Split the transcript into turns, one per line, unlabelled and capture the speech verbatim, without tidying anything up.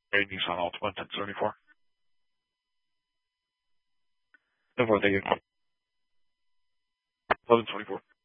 A Nissan Altima ten seventy-four. ten four, thank you. eleven twenty-four.